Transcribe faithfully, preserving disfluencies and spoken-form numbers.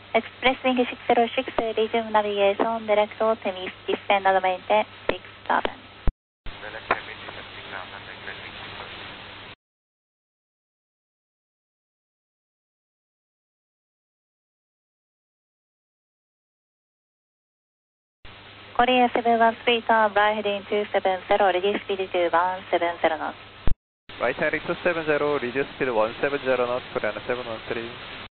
Expresswing six zero six, resume navigation, direct to Temis, descend and maintain six seven. Direct Temis, descending now, contact landing. Korea seven one three, turn right heading two seven zero, reduce speed to one seven zero knots. Right heading two seven zero, reduce speed one seven zero knots, Korean seven one three.